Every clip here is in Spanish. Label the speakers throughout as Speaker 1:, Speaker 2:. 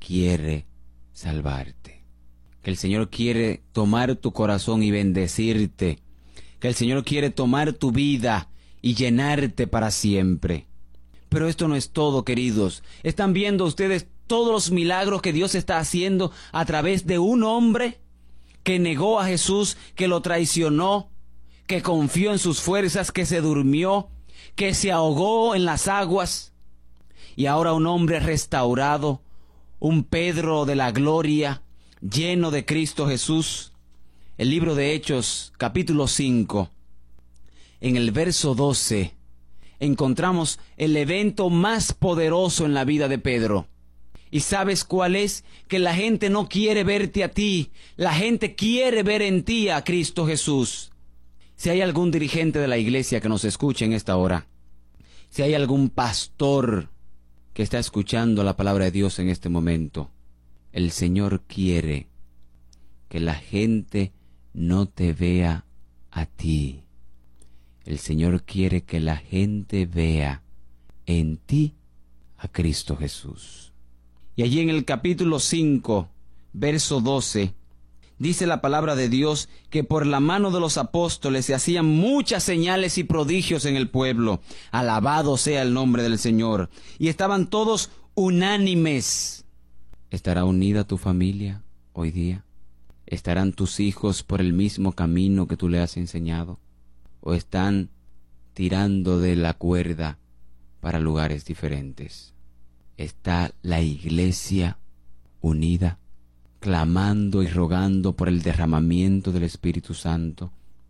Speaker 1: quiere salvarte, que el Señor quiere tomar tu corazón y bendecirte, que el Señor quiere tomar tu vida y llenarte para siempre. Pero esto no es todo, queridos. ¿Están viendo ustedes todos los milagros que Dios está haciendo a través de un hombre que negó a Jesús, que lo traicionó, que confió en sus fuerzas, que se durmió, que se ahogó en las aguas? Y ahora un hombre restaurado, un Pedro de la gloria, lleno de Cristo Jesús. El libro de Hechos, capítulo 5, en el verso 12, encontramos el evento más poderoso en la vida de Pedro. ¿Y sabes cuál es? Que la gente no quiere verte a ti, la gente quiere ver en ti a Cristo Jesús. Si hay algún dirigente de la iglesia que nos escuche en esta hora, si hay algún pastor que está escuchando la palabra de Dios en este momento, el Señor quiere que la gente no te vea a ti. El Señor quiere que la gente vea en ti a Cristo Jesús. Y allí en el capítulo 5, verso 12, dice la palabra de Dios que por la mano de los apóstoles se hacían muchas señales y prodigios en el pueblo. Alabado sea el nombre del Señor. Y estaban todos unánimes. ¿Estará unida tu familia hoy día? ¿Estarán tus hijos por el mismo camino que tú le has enseñado? ¿O están tirando de la cuerda para lugares diferentes? ¿Está la iglesia unida, clamando y rogando por el derramamiento del Espíritu Santo?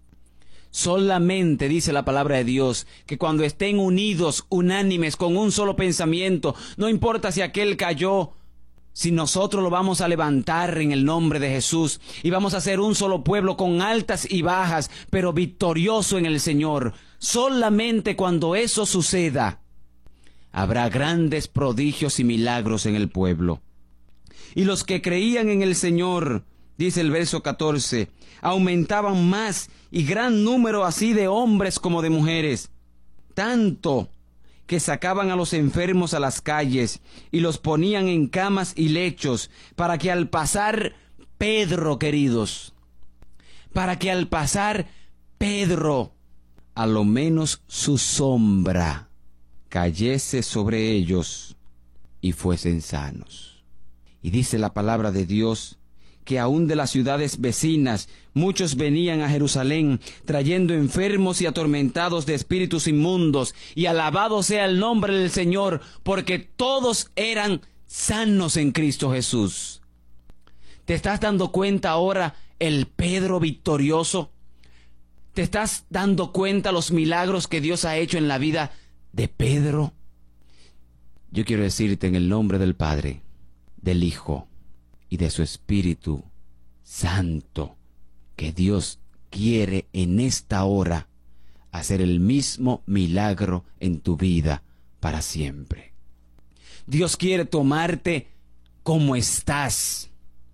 Speaker 1: Solamente dice la palabra de Dios que cuando estén unidos, unánimes, con un solo pensamiento, no importa si aquel cayó, si nosotros lo vamos a levantar en el nombre de Jesús y vamos a ser un solo pueblo con altas y bajas, pero victorioso en el Señor. Solamente cuando eso suceda, habrá grandes prodigios y milagros en el pueblo. Y los que creían en el Señor, dice el verso 14, aumentaban más y gran número así de hombres como de mujeres, tanto que sacaban a los enfermos a las calles y los ponían en camas y lechos, para que al pasar Pedro, queridos, para que al pasar Pedro, a lo menos su sombra cayese sobre ellos y fuesen sanos. Y dice la palabra de Dios que aún de las ciudades vecinas muchos venían a Jerusalén trayendo enfermos y atormentados de espíritus inmundos, y alabado sea el nombre del Señor, porque todos eran sanos en Cristo Jesús. ¿Te estás dando cuenta ahora el Pedro victorioso? ¿Te estás dando cuenta los milagros que Dios ha hecho en la vida de Pedro? Yo quiero decirte en el nombre del Padre, del Hijo y de su Espíritu Santo, que Dios quiere en esta hora hacer el mismo milagro en tu vida para siempre. Dios quiere tomarte como estás,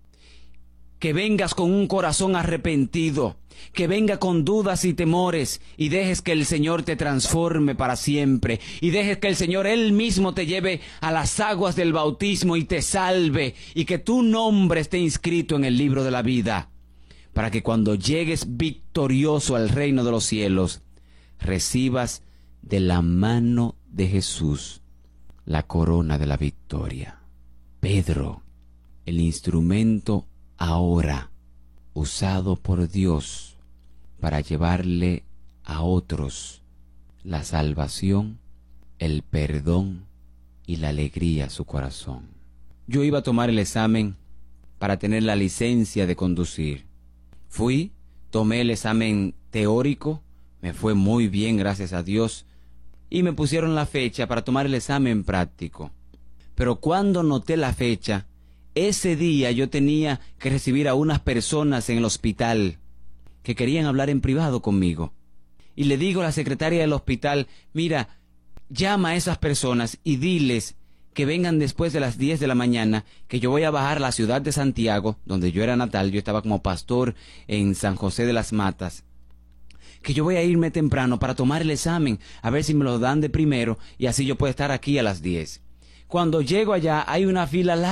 Speaker 1: que vengas con un corazón arrepentido, que venga con dudas y temores, y dejes que el Señor te transforme para siempre, y dejes que el Señor Él mismo te lleve a las aguas del bautismo y te salve, y que tu nombre esté inscrito en el libro de la vida, para que cuando llegues victorioso al reino de los cielos, recibas de la mano de Jesús la corona de la victoria. Pedro, el instrumento ahora usado por Dios para llevarle a otros la salvación, el perdón y la alegría a su corazón. Yo iba a tomar el examen para tener la licencia de conducir. Fui, tomé el examen teórico, me fue muy bien, gracias a Dios, y me pusieron la fecha para tomar el examen práctico. Pero cuando noté la fecha, ese día yo tenía que recibir a unas personas en el hospital que querían hablar en privado conmigo. Y le digo a la secretaria del hospital, mira, llama a esas personas y diles que vengan después de las 10 de la mañana, que yo voy a bajar a la ciudad de Santiago, donde yo era natal, yo estaba como pastor en San José de las Matas, que yo voy a irme temprano para tomar el examen, a ver si me lo dan de primero, y así yo puedo estar aquí a las 10. Cuando llego allá hay una fila larga